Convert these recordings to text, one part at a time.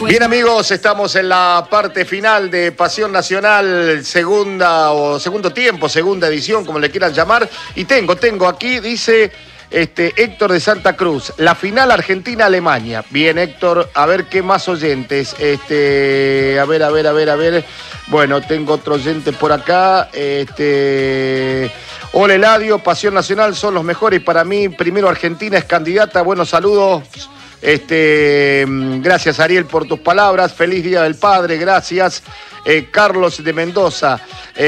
Bien, amigos, estamos en la parte final de Pasión Nacional, segundo tiempo, segunda edición, como le quieran llamar. Y tengo aquí, dice Héctor de Santa Cruz, la final Argentina-Alemania. Bien, Héctor, a ver qué más oyentes. A ver. Bueno, tengo otro oyente por acá. Hola, Eladio, Pasión Nacional son los mejores. Para mí, primero Argentina es candidata. Buenos saludos. Gracias, Ariel, por tus palabras. Feliz Día del Padre, gracias. Carlos de Mendoza,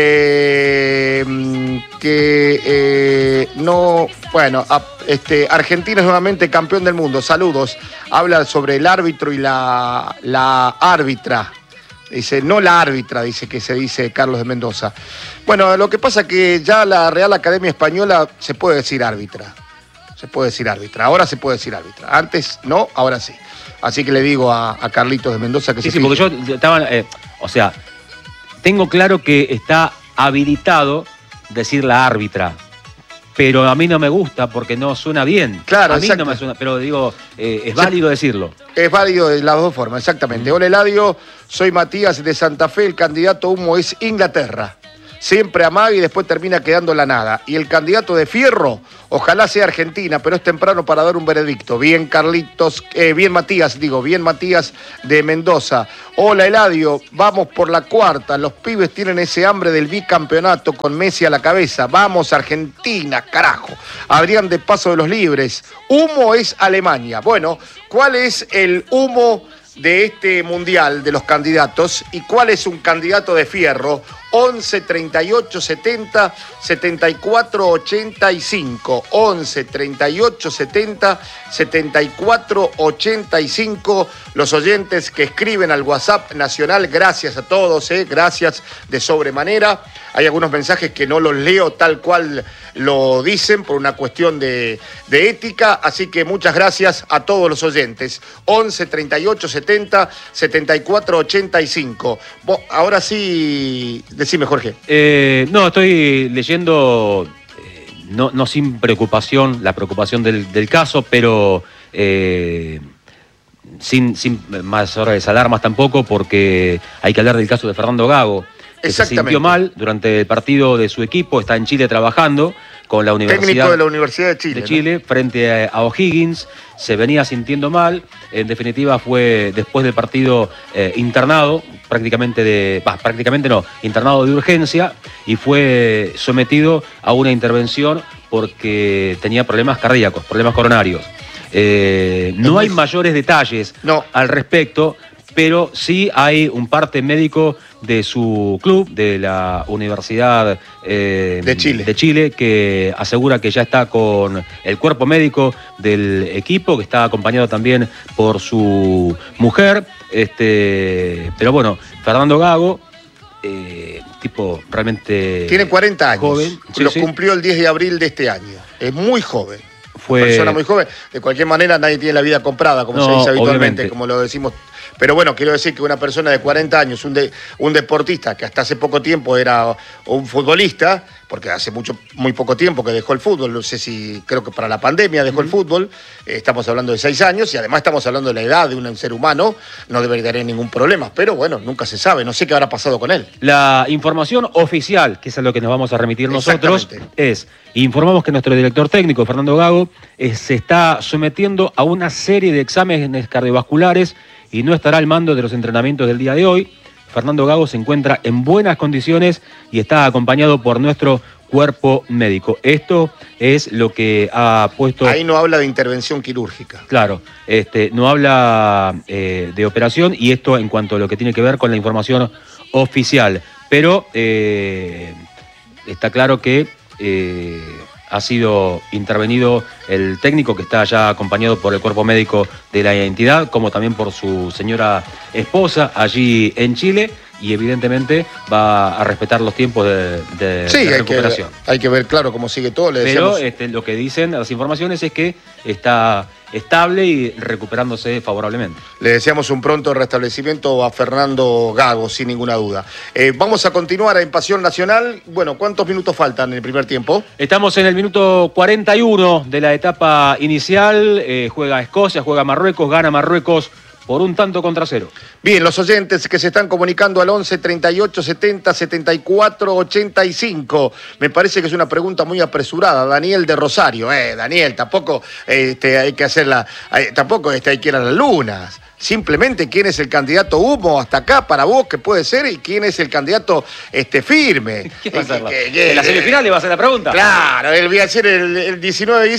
Argentina es nuevamente campeón del mundo. Saludos. Habla sobre el árbitro y la árbitra. Dice, no la árbitra, dice que se dice Carlos de Mendoza. Bueno, lo que pasa es que ya la Real Academia Española se puede decir árbitra. Ahora se puede decir árbitra. Antes no, ahora sí. Así que le digo a Carlitos de Mendoza que sí, porque yo estaba, tengo claro que está habilitado decir la árbitra, pero a mí no me gusta porque no suena bien. Claro, a mí no me suena, pero digo, es válido decirlo. Es válido de las dos formas, exactamente. Hola, Eladio, soy Matías de Santa Fe, el candidato humo es Inglaterra. Siempre amaga y después termina quedando la nada. Y el candidato de fierro, ojalá sea Argentina, pero es temprano para dar un veredicto. Bien, Carlitos, bien Matías de Mendoza. Hola, Eladio, vamos por la cuarta. Los pibes tienen ese hambre del bicampeonato con Messi a la cabeza. Vamos, Argentina, carajo. Adrián de Paso de los Libres. Humo es Alemania. Bueno, ¿cuál es el humo de este mundial de los candidatos y cuál es un candidato de fierro? 11 38 70 74 85, 11 38 70 74 85. Los oyentes que escriben al WhatsApp nacional, gracias a todos, gracias de sobremanera. Hay algunos mensajes que no los leo tal cual lo dicen por una cuestión de ética, así que muchas gracias a todos los oyentes. 11 38 70 74 85. Ahora sí, decime, Jorge. No, estoy leyendo, no sin preocupación, la preocupación del caso, pero sin mayores alarmas tampoco, porque hay que hablar del caso de Fernando Gago, que se sintió mal durante el partido de su equipo, está en Chile trabajando con la Universidad. Técnico de la Universidad de Chile. ¿No? Frente a O'Higgins, se venía sintiendo mal, en definitiva fue después del partido internado, internado de urgencia, y fue sometido a una intervención porque tenía problemas cardíacos, problemas coronarios. No hay mayores detalles al respecto, pero sí hay un parte médico de su club, de la Universidad de Chile, que asegura que ya está con el cuerpo médico del equipo, que está acompañado también por su mujer. Pero bueno, Fernando Gago, tipo realmente... Tiene 40 años, joven. Los cumplió el 10 de abril de este año. Es muy joven. Una persona muy joven. De cualquier manera, nadie tiene la vida comprada, como se dice habitualmente, obviamente, como lo decimos. Pero bueno, quiero decir que una persona de 40 años, un deportista que hasta hace poco tiempo era un futbolista, porque hace muy poco tiempo que dejó el fútbol, no sé si, creo que para la pandemia dejó el fútbol, estamos hablando de 6 años y además estamos hablando de la edad de un ser humano, no debería tener ningún problema, pero bueno, nunca se sabe, no sé qué habrá pasado con él. La información oficial, que es a lo que nos vamos a remitir nosotros, informamos que nuestro director técnico, Fernando Gago, se está sometiendo a una serie de exámenes cardiovasculares y no estará al mando de los entrenamientos del día de hoy. Fernando Gago se encuentra en buenas condiciones y está acompañado por nuestro cuerpo médico. Esto es lo que ha puesto... Ahí no habla de intervención quirúrgica. Claro, no habla de operación, y esto en cuanto a lo que tiene que ver con la información oficial. Pero está claro que ha sido intervenido el técnico, que está ya acompañado por el cuerpo médico de la entidad, como también por su señora esposa allí en Chile, y evidentemente va a respetar los tiempos de recuperación. Hay que ver, claro, cómo sigue todo. Pero lo que dicen las informaciones es que está estable y recuperándose favorablemente. Le deseamos un pronto restablecimiento a Fernando Gago, sin ninguna duda. Vamos a continuar en Pasión Nacional. Bueno, ¿cuántos minutos faltan en el primer tiempo? Estamos en el minuto 41 de la etapa inicial. Juega Escocia, juega Marruecos, gana Marruecos por 1-0. Bien, los oyentes que se están comunicando al 11 38 70 74 85. Me parece que es una pregunta muy apresurada. Daniel de Rosario. Daniel, tampoco hay que hacerla, tampoco hay que ir a las lunas. Simplemente quién es el candidato humo hasta acá para vos, que puede ser, y quién es el candidato firme. ¿Qué va a ser? ¿En la semifinal le va a hacer la pregunta? Claro, él voy a decir el 19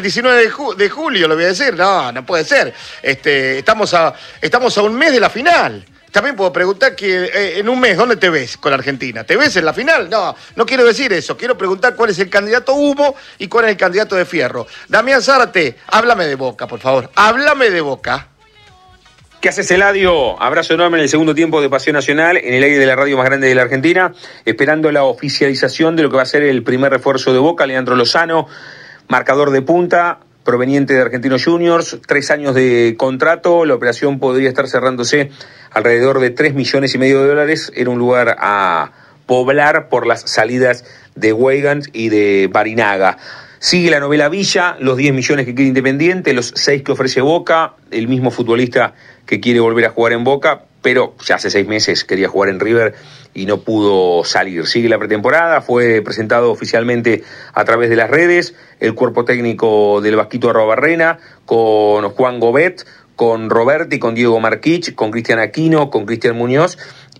de julio, lo voy a decir. No puede ser. Estamos a un mes de la final. También puedo preguntar que en un mes, ¿dónde te ves con Argentina? ¿Te ves en la final? No quiero decir eso. Quiero preguntar cuál es el candidato humo y cuál es el candidato de fierro. Damián Zárate, háblame de Boca, por favor. Háblame de Boca. ¿Qué haces, Eladio? Abrazo enorme en el segundo tiempo de Pasión Nacional, en el aire de la radio más grande de la Argentina, esperando la oficialización de lo que va a ser el primer refuerzo de Boca, Leandro Lozano, marcador de punta, proveniente de Argentinos Juniors, 3 años de contrato, la operación podría estar cerrándose alrededor de $3,5 millones, era un lugar a poblar por las salidas de Weigand y de Barinaga. Sigue la novela Villa, los 10 millones que quiere Independiente, los 6 que ofrece Boca, el mismo futbolista que quiere volver a jugar en Boca, pero ya hace 6 meses quería jugar en River y no pudo salir. Sigue la pretemporada, fue presentado oficialmente a través de las redes, el cuerpo técnico del Vasquito Arrobarrena, con Juan Gobet, con Roberti, con Diego Marquich, con Cristian Aquino, con Cristian Muñoz,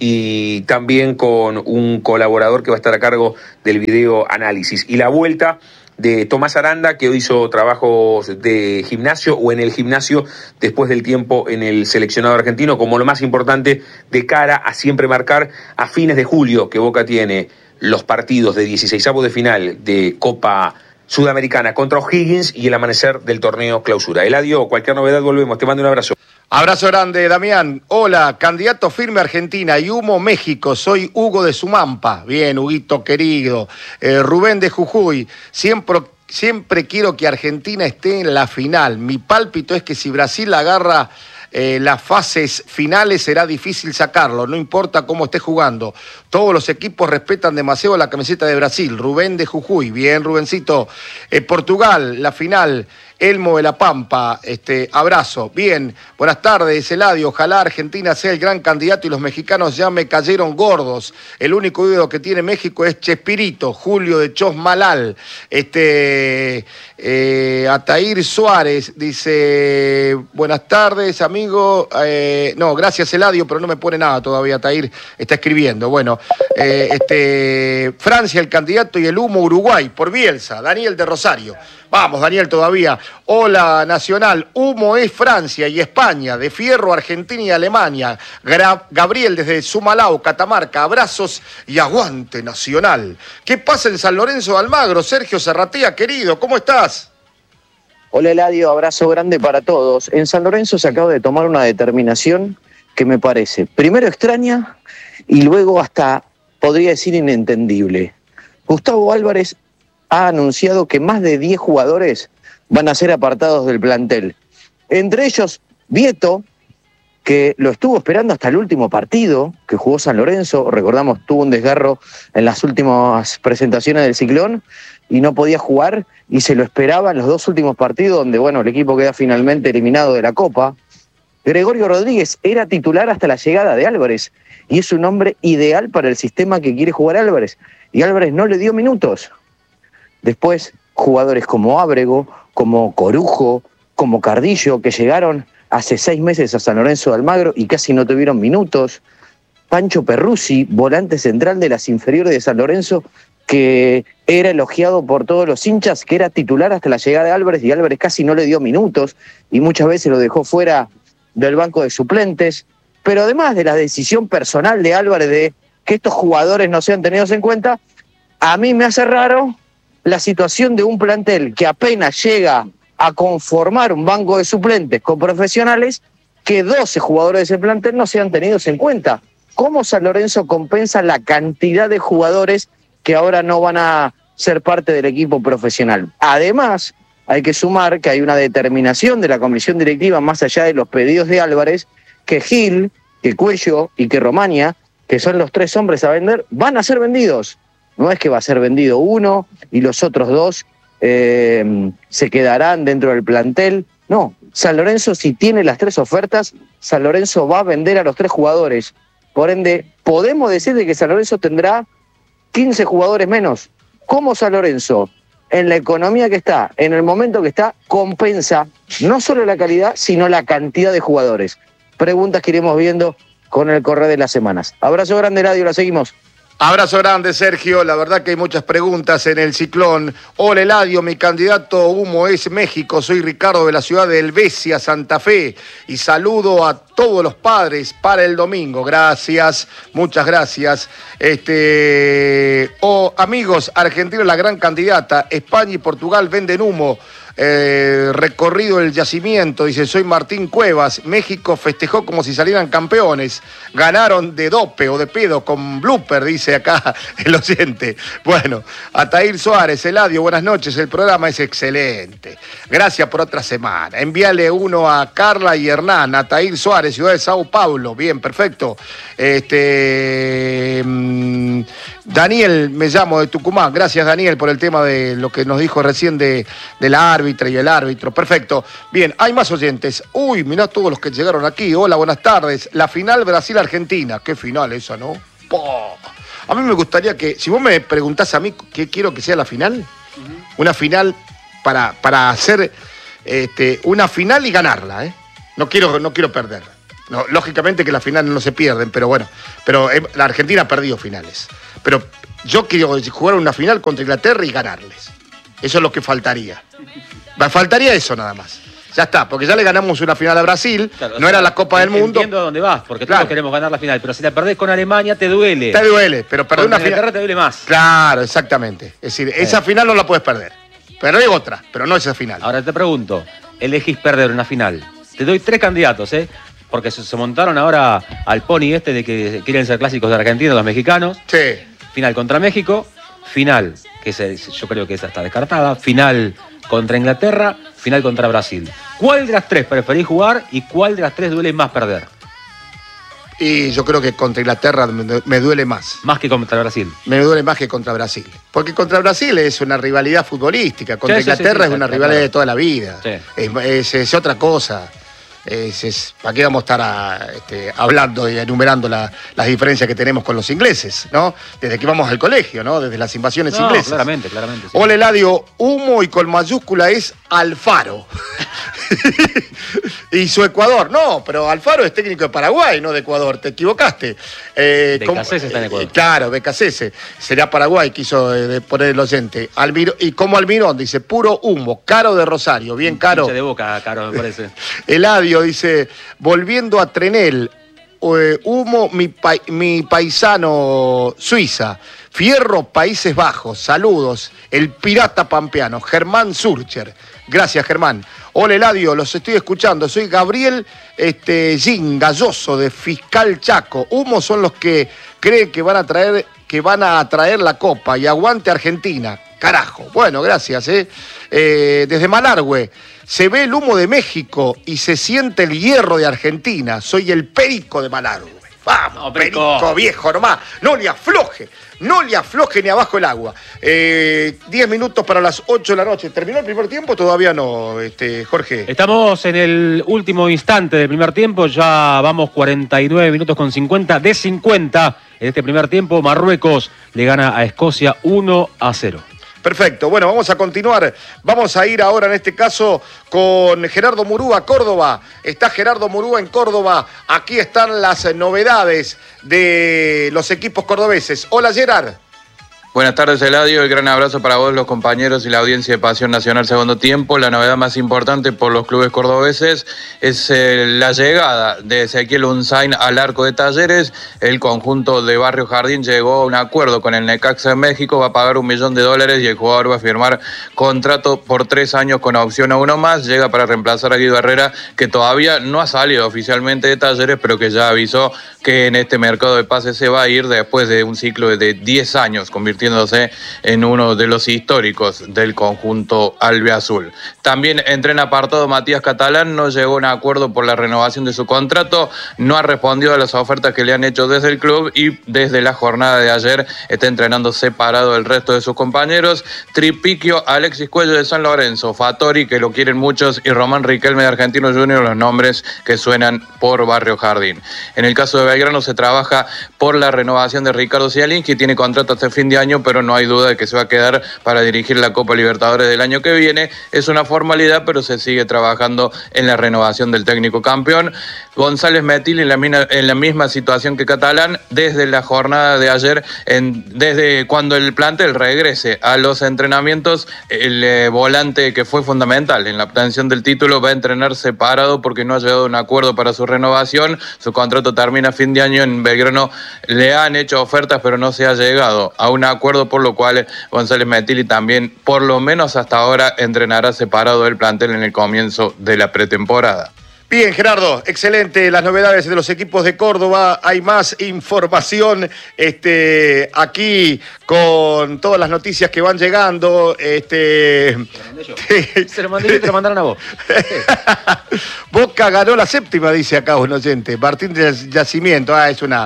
y también con un colaborador que va a estar a cargo del video análisis. Y la vuelta de Tomás Aranda, que hoy hizo trabajos de gimnasio o en el gimnasio después del tiempo en el seleccionado argentino, como lo más importante de cara a siempre marcar a fines de julio, que Boca tiene los partidos de 16avos de final de Copa Sudamericana contra O'Higgins y el amanecer del torneo clausura. Eladio, cualquier novedad volvemos, te mando un abrazo. Abrazo grande, Damián. Hola, candidato firme Argentina y humo México. Soy Hugo de Sumampa. Bien, Huguito querido. Rubén de Jujuy. Siempre quiero que Argentina esté en la final. Mi pálpito es que si Brasil agarra las fases finales será difícil sacarlo, no importa cómo esté jugando. Todos los equipos respetan demasiado la camiseta de Brasil. Rubén de Jujuy. Bien, Rubencito. Portugal, la final. Elmo de la Pampa, abrazo. Bien, buenas tardes, Eladio. Ojalá Argentina sea el gran candidato y los mexicanos ya me cayeron gordos. El único ídolo que tiene México es Chespirito, Julio de Chosmalal. Atair Suárez dice, buenas tardes, amigo. No, gracias, Eladio, pero no me pone nada todavía. Atair está escribiendo. Bueno, Francia, el candidato y el humo Uruguay, por Bielsa. Daniel de Rosario. Vamos, Daniel, todavía. Hola, Nacional. Humo es Francia y España. De fierro, Argentina y Alemania. Gabriel desde Sumalao, Catamarca. Abrazos y aguante, Nacional. ¿Qué pasa en San Lorenzo de Almagro? Sergio Serratea, querido, ¿cómo estás? Hola, Eladio. Abrazo grande para todos. En San Lorenzo se acaba de tomar una determinación que me parece, primero, extraña y luego hasta, podría decir, inentendible. Gustavo Álvarez ha anunciado que más de 10 jugadores van a ser apartados del plantel. Entre ellos, Vieto, que lo estuvo esperando hasta el último partido que jugó San Lorenzo. Recordamos, tuvo un desgarro en las últimas presentaciones del Ciclón y no podía jugar y se lo esperaba en los 2 últimos partidos donde, bueno, el equipo queda finalmente eliminado de la Copa. Gregorio Rodríguez era titular hasta la llegada de Álvarez y es un hombre ideal para el sistema que quiere jugar Álvarez. Y Álvarez no le dio minutos. Después, jugadores como Ábrego, como Corujo, como Cardillo, que llegaron hace 6 meses a San Lorenzo de Almagro y casi no tuvieron minutos. Pancho Perruzzi, volante central de las inferiores de San Lorenzo, que era elogiado por todos los hinchas, que era titular hasta la llegada de Álvarez, y Álvarez casi no le dio minutos y muchas veces lo dejó fuera del banco de suplentes. Pero además de la decisión personal de Álvarez de que estos jugadores no sean tenidos en cuenta, a mí me hace raro la situación de un plantel que apenas llega a conformar un banco de suplentes con profesionales, que 12 jugadores de ese plantel no sean tenidos en cuenta. ¿Cómo San Lorenzo compensa la cantidad de jugadores que ahora no van a ser parte del equipo profesional? Además, hay que sumar que hay una determinación de la comisión directiva, más allá de los pedidos de Álvarez, que Gil, que Cuello y que Romaña, que son los 3 hombres a vender, van a ser vendidos. No es que va a ser vendido uno y los otros 2 se quedarán dentro del plantel. No, San Lorenzo, si tiene las 3 ofertas, San Lorenzo va a vender a los 3 jugadores. Por ende, podemos decir de que San Lorenzo tendrá 15 jugadores menos. ¿Cómo San Lorenzo, en la economía que está, en el momento que está, compensa no solo la calidad, sino la cantidad de jugadores? Preguntas que iremos viendo con el correr de las semanas. Abrazo grande, Eladio, la seguimos. Abrazo grande, Sergio. La verdad que hay muchas preguntas en el ciclón. Hola, Eladio, mi candidato humo es México. Soy Ricardo de la ciudad de Helvecia, Santa Fe. Y saludo a todos los padres para el domingo. Gracias, muchas gracias. Amigos, Argentina es la gran candidata. España y Portugal venden humo. Recorrido el yacimiento, dice, soy Martín Cuevas. México festejó como si salieran campeones, ganaron de dope o de pedo con blooper, dice acá el oyente. Bueno, Ataír Suárez, Eladio, buenas noches, el programa es excelente, gracias por otra semana. Envíale uno a Carla y Hernán. Ataír Suárez, ciudad de Sao Paulo, bien, perfecto. Daniel, me llamo de Tucumán. Gracias, Daniel, por el tema de lo que nos dijo recién de la árbitra y el árbitro. Perfecto. Bien, hay más oyentes. Uy, mirá todos los que llegaron aquí. Hola, buenas tardes. La final Brasil-Argentina. Qué final esa, ¿no? ¡Poh! A mí me gustaría que, si vos me preguntás a mí qué quiero que sea la final, una final para hacer una final y ganarla, ¿eh? No quiero perderla. No, lógicamente que las finales no se pierden, pero bueno, la Argentina ha perdido finales. Pero yo quiero jugar una final contra Inglaterra y ganarles. Eso es lo que faltaría. Faltaría eso nada más. Ya está, porque ya le ganamos una final a Brasil, claro, no era la Copa del Mundo. Entiendo a dónde vas, porque todos queremos ganar la final, pero si la perdés con Alemania te duele. Te duele, pero perder una final te duele más. Claro, exactamente. Es decir, esa final no la puedes perder. Pero hay otra, pero no esa final. Ahora te pregunto, elegís perder una final. Te doy 3 candidatos, porque se montaron ahora al pony de que quieren ser clásicos de Argentina, los mexicanos. Sí. Final contra México, final, yo creo que esa está descartada, final contra Inglaterra, final contra Brasil. ¿Cuál de las 3 preferís jugar y cuál de las 3 duele más perder? Y yo creo que contra Inglaterra me duele más. Más que contra Brasil. Me duele más que contra Brasil. Porque contra Brasil es una rivalidad futbolística, contra Inglaterra es una rivalidad de toda la vida. Sí. Es otra cosa. ¿Para qué vamos a estar hablando y enumerando las diferencias que tenemos con los ingleses, ¿no? Desde que vamos al colegio, ¿no? Desde las invasiones inglesas. Claramente. Sí. Hola, Eladio, humo y con mayúscula es Alfaro. Y su Ecuador. No, pero Alfaro es técnico de Paraguay, no de Ecuador. Te equivocaste. Becasese está en Ecuador. Claro, Becasese. Sería Paraguay, quiso poner el oyente. Y como Almirón, dice, puro humo, caro de Rosario, bien caro. Pinche de Boca, caro, me parece. Eladio dice, volviendo a Trenel, humo mi paisano Suiza, Fierro Países Bajos, saludos, el pirata pampeano, Germán Surcher. Gracias, Germán. Hola, Eladio, los estoy escuchando. Soy Gabriel Gin Galloso de Fiscal Chaco. Humo son los que creen que van a traer la Copa y aguante Argentina. Carajo. Bueno, gracias. Desde Malargüe. Se ve el humo de México y se siente el hierro de Argentina. Soy el Perico de Malargüe. Vamos, no, Perico viejo nomás. No le afloje ni abajo el agua. 10 minutos para las 8 de la noche. ¿Terminó el primer tiempo? Todavía no, Jorge. Estamos en el último instante del primer tiempo. Ya vamos 49 minutos con 50 de 50. En este primer tiempo, Marruecos le gana a Escocia 1-0. Perfecto, bueno, vamos a continuar. Vamos a ir ahora en este caso con Gerardo Murúa, Córdoba. Está Gerardo Murúa en Córdoba. Aquí están las novedades de los equipos cordobeses. Hola, Gerard. Buenas tardes, Eladio. El gran abrazo para vos, los compañeros y la audiencia de Pasión Nacional Segundo Tiempo. La novedad más importante por los clubes cordobeses es la llegada de Ezequiel Unzain al arco de Talleres. El conjunto de Barrio Jardín llegó a un acuerdo con el Necaxa de México, va a pagar $1 millón y el jugador va a firmar contrato por 3 años con opción a 1 más. Llega para reemplazar a Guido Herrera, que todavía no ha salido oficialmente de Talleres, pero que ya avisó que en este mercado de pases se va a ir después de un ciclo de 10 años, convirtiendo convirtiéndose en uno de los históricos del conjunto albiazul. También entra en apartado Matías Catalán, no llegó a un acuerdo por la renovación de su contrato, no ha respondido a las ofertas que le han hecho desde el club y desde la jornada de ayer está entrenando separado del resto de sus compañeros. Tripiquio, Alexis Cuello de San Lorenzo, Fattori, que lo quieren muchos, y Román Riquelme de Argentinos Juniors, los nombres que suenan por Barrio Jardín. En el caso de Belgrano se trabaja por la renovación de Ricardo Zielinski, tiene contrato hasta fin de año, pero no hay duda de que se va a quedar para dirigir la Copa Libertadores del año que viene. Es una formalidad, pero se sigue trabajando en la renovación del técnico campeón. González Metil en la misma situación que Catalán, desde la jornada de ayer, desde cuando el plantel regrese a los entrenamientos, el volante que fue fundamental en la obtención del título va a entrenar separado porque no ha llegado a un acuerdo para su renovación. Su contrato termina a fin de año. En Belgrano le han hecho ofertas, pero no se ha llegado a un acuerdo, por lo cual González Metil también, por lo menos hasta ahora, entrenará separado del plantel en el comienzo de la pretemporada. Bien, Gerardo, excelente las novedades de los equipos de Córdoba. Hay más información aquí con todas las noticias que van llegando. Se lo mandé y te lo mandaron a vos. Boca ganó la séptima, dice acá un oyente. Martín de Yacimiento. Es una...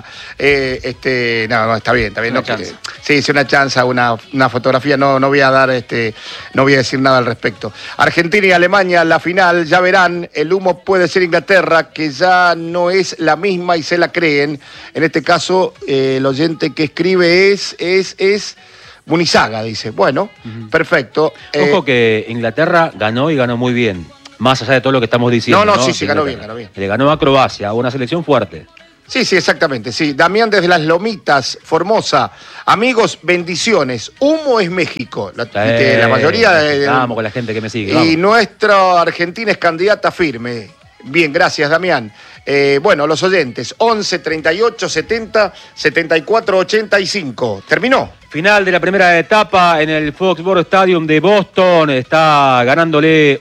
no, está bien. No, sí, es una chanza, una fotografía. No voy a dar, no voy a decir nada al respecto. Argentina y Alemania, la final, ya verán. El humo puede ser Inglaterra, que ya no es la misma y se la creen. En este caso, el oyente que escribe es Munizaga, dice. Bueno, perfecto. Ojo que Inglaterra ganó y ganó muy bien, más allá de todo lo que estamos diciendo. No, sí, ganó bien. Le ganó a Croacia, una selección fuerte. Sí, exactamente, sí. Damián desde Las Lomitas, Formosa. Amigos, bendiciones. Humo es México. La mayoría... Vamos con la gente que me sigue. Y vamos. Nuestra Argentina es candidata firme. Bien, gracias, Damián. Bueno, los oyentes, 11 38 70 74 85. ¿Terminó? Final de la primera etapa en el Foxborough Stadium de Boston. Está ganándole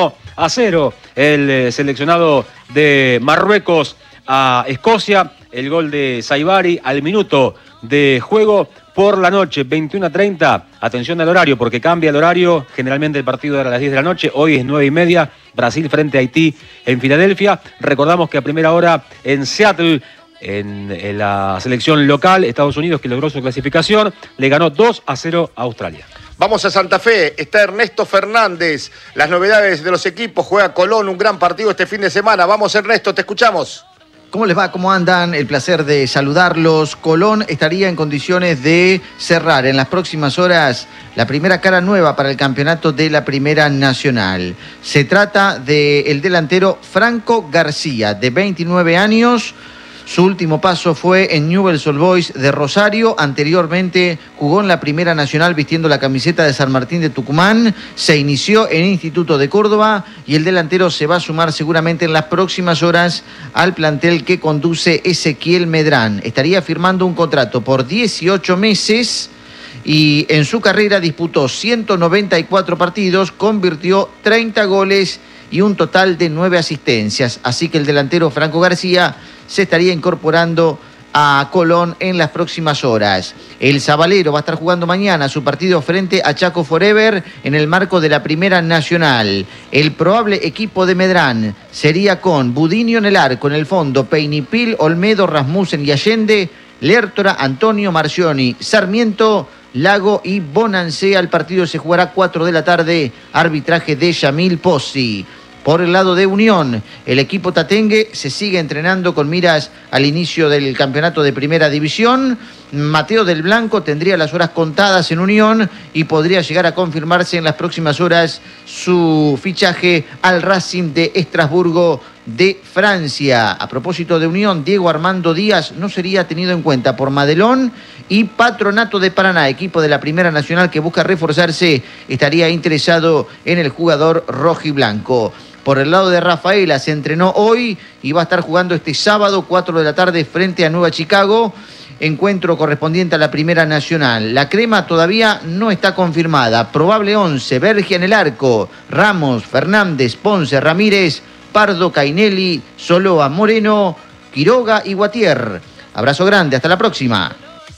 1-0 el seleccionado de Marruecos a Escocia. El gol de Saibari al minuto de juego. Por la noche, 21:30, atención al horario, porque cambia el horario, generalmente el partido era a las 10 de la noche, hoy es 9:30, Brasil frente a Haití en Filadelfia. Recordamos que a primera hora en Seattle, en la selección local, Estados Unidos, que logró su clasificación, le ganó 2-0 a Australia. Vamos a Santa Fe, está Ernesto Fernández, las novedades de los equipos, juega Colón, un gran partido este fin de semana. Vamos, Ernesto, te escuchamos. ¿Cómo les va? ¿Cómo andan? El placer de saludarlos. Colón estaría en condiciones de cerrar en las próximas horas la primera cara nueva para el campeonato de la Primera Nacional. Se trata del delantero Franco García, de 29 años. Su último paso fue en Newell's Old Boys de Rosario. Anteriormente jugó en la Primera Nacional vistiendo la camiseta de San Martín de Tucumán. Se inició en Instituto de Córdoba y el delantero se va a sumar seguramente en las próximas horas al plantel que conduce Ezequiel Medrán. Estaría firmando un contrato por 18 meses y en su carrera disputó 194 partidos, convirtió 30 goles y un total de 9 asistencias. Así que el delantero Franco García se estaría incorporando a Colón en las próximas horas. El Zabalero va a estar jugando mañana su partido frente a Chaco Forever en el marco de la Primera Nacional. El probable equipo de Medrán sería con Budinio en el arco, en el fondo Peinipil, Olmedo, Rasmussen y Allende, Lertora, Antonio, Marcioni, Sarmiento, Lago y Bonancea. El partido se jugará a 4 de la tarde, arbitraje de Yamil Pozzi. Por el lado de Unión, el equipo tatengue se sigue entrenando con miras al inicio del campeonato de Primera División. Mateo del Blanco tendría las horas contadas en Unión y podría llegar a confirmarse en las próximas horas su fichaje al Racing de Estrasburgo de Francia. A propósito de Unión, Diego Armando Díaz no sería tenido en cuenta por Madelón y Patronato de Paraná, equipo de la Primera Nacional que busca reforzarse, estaría interesado en el jugador rojiblanco. Por el lado de Rafaela se entrenó hoy y va a estar jugando este sábado 4 de la tarde frente a Nueva Chicago. Encuentro correspondiente a la Primera Nacional. La crema todavía no está confirmada. Probable 11, Vergia en el arco, Ramos, Fernández, Ponce, Ramírez, Pardo, Cainelli, Soloa, Moreno, Quiroga y Guatier. Abrazo grande, hasta la próxima.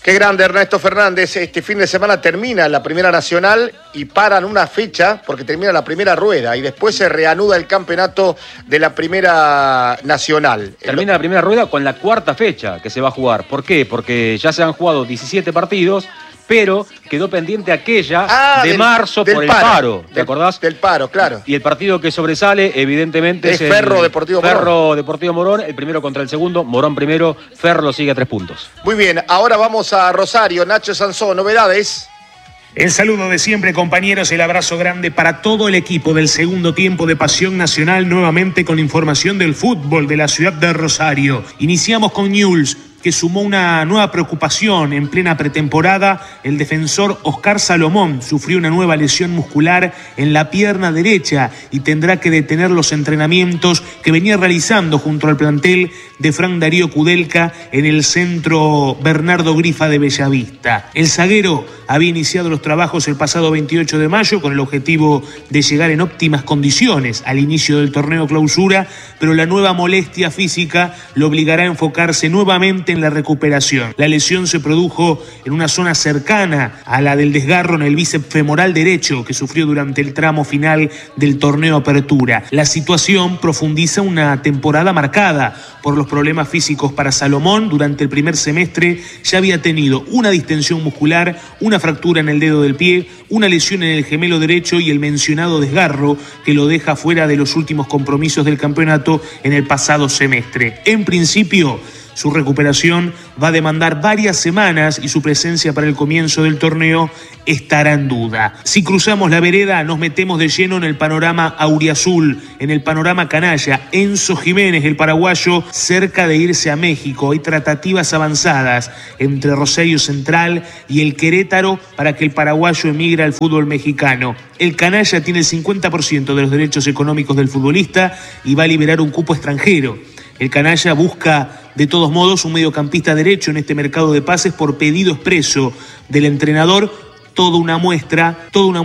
Qué grande Ernesto Fernández. Este fin de semana termina la Primera Nacional y paran una fecha porque termina la primera rueda y después se reanuda el campeonato de la Primera Nacional. Termina la primera rueda con la cuarta fecha que se va a jugar. ¿Por qué? Porque ya se han jugado 17 partidos, pero quedó pendiente aquella de marzo por el paro. ¿Te acordás? Del paro, claro. Y el partido que sobresale, evidentemente, es Ferro Deportivo Morón. Ferro Deportivo Morón, el primero contra el segundo, Morón primero, Ferro lo sigue a 3 puntos. Muy bien, ahora vamos a Rosario. Nacho Sansó, novedades. El saludo de siempre, compañeros, el abrazo grande para todo el equipo del segundo tiempo de Pasión Nacional, nuevamente con información del fútbol de la ciudad de Rosario. Iniciamos con Newell's, que sumó una nueva preocupación en plena pretemporada. El defensor Oscar Salomón sufrió una nueva lesión muscular en la pierna derecha y tendrá que detener los entrenamientos que venía realizando junto al plantel de Fran Darío Kudelka en el centro Bernardo Grifa de Bellavista. El zaguero había iniciado los trabajos el pasado 28 de mayo con el objetivo de llegar en óptimas condiciones al inicio del torneo clausura, pero la nueva molestia física lo obligará a enfocarse nuevamente en la recuperación. La lesión se produjo en una zona cercana a la del desgarro en el bíceps femoral derecho que sufrió durante el tramo final del torneo Apertura. La situación profundiza una temporada marcada por los problemas físicos para Salomón. Durante el primer semestre ya había tenido una distensión muscular, una fractura en el dedo del pie, una lesión en el gemelo derecho y el mencionado desgarro que lo deja fuera de los últimos compromisos del campeonato en el pasado semestre. En principio, su recuperación va a demandar varias semanas y su presencia para el comienzo del torneo estará en duda. Si cruzamos la vereda, nos metemos de lleno en el panorama auriazul, en el panorama canalla. Enzo Jiménez, el paraguayo, cerca de irse a México. Hay tratativas avanzadas entre Rosario Central y el Querétaro para que el paraguayo emigre al fútbol mexicano. El canalla tiene el 50% de los derechos económicos del futbolista y va a liberar un cupo extranjero. El canalla busca de todos modos un mediocampista derecho en este mercado de pases por pedido expreso del entrenador. Toda una muestra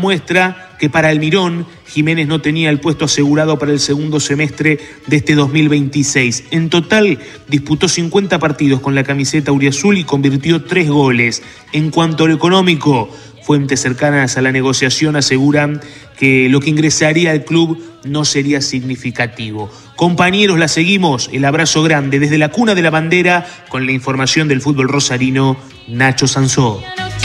que para Almirón Jiménez no tenía el puesto asegurado para el segundo semestre de este 2026. En total disputó 50 partidos con la camiseta auriazul y convirtió 3 goles. En cuanto a lo económico, fuentes cercanas a la negociación aseguran que lo que ingresaría al club no sería significativo. Compañeros, la seguimos. El abrazo grande desde la cuna de la bandera con la información del fútbol rosarino, Nacho Sansó.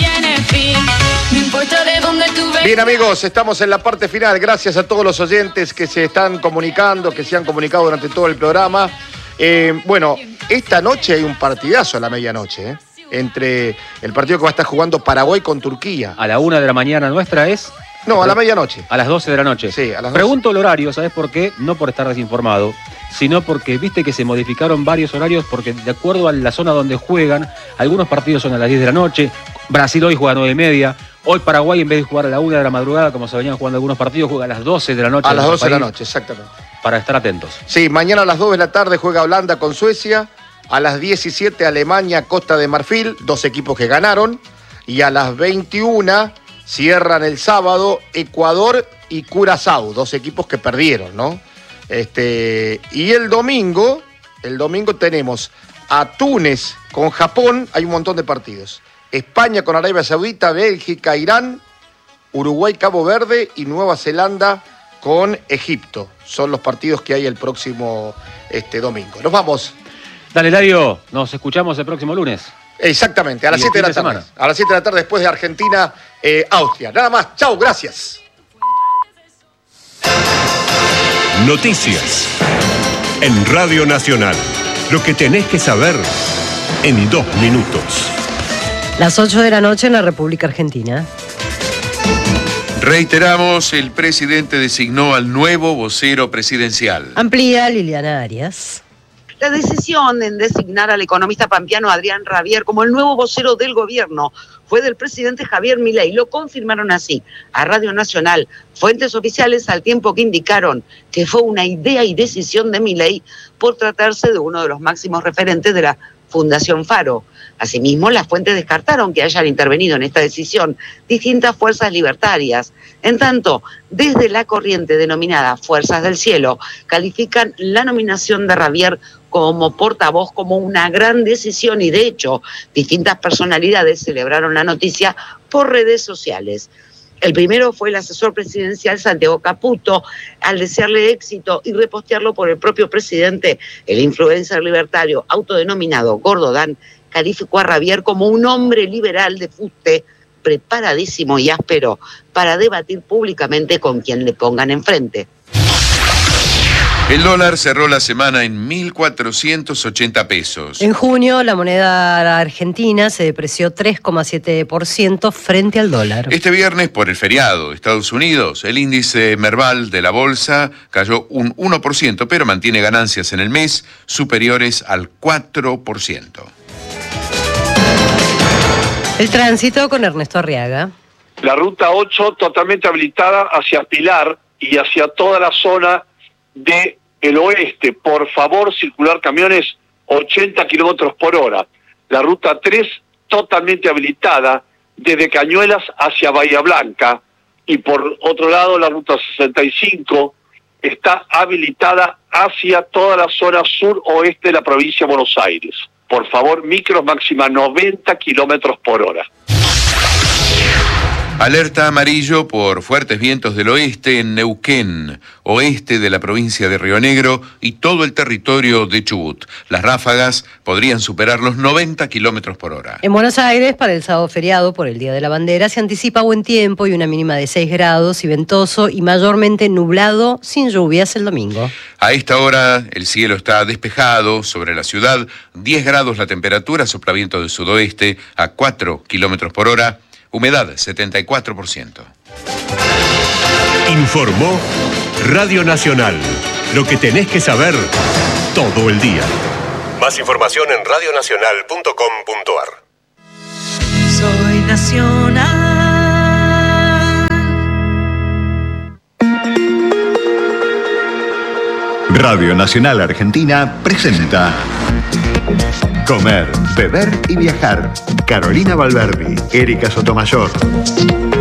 Bien, amigos, estamos en la parte final. Gracias a todos los oyentes que se están comunicando, que se han comunicado durante todo el programa. Bueno, esta noche hay un partidazo a la medianoche, entre el partido que va a estar jugando Paraguay con Turquía. A la 1 de la mañana nuestra es... No, a la medianoche. A las 12 de la noche. Sí, a las 12. Pregunto el horario, ¿sabes por qué? No por estar desinformado, sino porque viste que se modificaron varios horarios porque de acuerdo a la zona donde juegan, algunos partidos son a las 10 de la noche, Brasil hoy juega a 9:30, hoy Paraguay en vez de jugar a la 1 de la madrugada, como se venían jugando algunos partidos, juega a las 12 de la noche. A las 12 de la noche, exactamente. Para estar atentos. Sí, mañana a las 2 de la tarde juega Holanda con Suecia, a las 17 Alemania, Costa de Marfil, 2 equipos que ganaron, y a las 21... cierran el sábado Ecuador y Curazao, 2 equipos que perdieron, ¿no? Y el domingo tenemos a Túnez con Japón, hay un montón de partidos. España con Arabia Saudita, Bélgica, Irán, Uruguay, Cabo Verde y Nueva Zelanda con Egipto. Son los partidos que hay el próximo domingo. Nos vamos. Dale, Lario, nos escuchamos el próximo lunes. Exactamente, a las 7 de la tarde. A las 7 de la tarde después de Argentina, Austria. Nada más, chau, gracias. Noticias en Radio Nacional. Lo que tenés que saber en 2 minutos. Las 8 de la noche en la República Argentina. Reiteramos, el presidente designó al nuevo vocero presidencial. Amplía Liliana Arias. La decisión en designar al economista pampeano Adrián Rabier como el nuevo vocero del gobierno fue del presidente Javier Milei. Lo confirmaron así a Radio Nacional fuentes oficiales, al tiempo que indicaron que fue una idea y decisión de Milei por tratarse de uno de los máximos referentes de la Fundación Faro. Asimismo, las fuentes descartaron que hayan intervenido en esta decisión distintas fuerzas libertarias. En tanto, desde la corriente denominada Fuerzas del Cielo, califican la nominación de Rabier como portavoz como una gran decisión y de hecho distintas personalidades celebraron la noticia por redes sociales. El primero fue el asesor presidencial Santiago Caputo, al desearle éxito y repostearlo por el propio presidente. El influencer libertario autodenominado Gordo Dan calificó a Ravier como un hombre liberal de fuste, preparadísimo y áspero para debatir públicamente con quien le pongan enfrente. El dólar cerró la semana en 1.480 pesos. En junio, la moneda argentina se depreció 3,7% frente al dólar. Este viernes, por el feriado de Estados Unidos, el índice Merval de la bolsa cayó un 1%, pero mantiene ganancias en el mes superiores al 4%. El tránsito con Ernesto Arriaga. La ruta 8 totalmente habilitada hacia Pilar y hacia toda la zona del oeste. Por favor, circular camiones 80 kilómetros por hora. La ruta 3 totalmente habilitada desde Cañuelas hacia Bahía Blanca. Y por otro lado, la ruta 65 está habilitada hacia toda la zona sur-oeste de la provincia de Buenos Aires. Por favor, micros máxima 90 kilómetros por hora. Alerta amarillo por fuertes vientos del oeste en Neuquén, oeste de la provincia de Río Negro y todo el territorio de Chubut. Las ráfagas podrían superar los 90 kilómetros por hora. En Buenos Aires, para el sábado feriado por el Día de la Bandera, se anticipa buen tiempo y una mínima de 6 grados y ventoso y mayormente nublado, sin lluvias el domingo. A esta hora el cielo está despejado sobre la ciudad, 10 grados la temperatura, sopla viento del sudoeste a 4 kilómetros por hora. Humedad, 74%. Informó Radio Nacional. Lo que tenés que saber todo el día. Más información en radionacional.com.ar. Soy nacional. Radio Nacional Argentina presenta Comer, Beber y Viajar. Carolina Valverdi, Erika Sotomayor.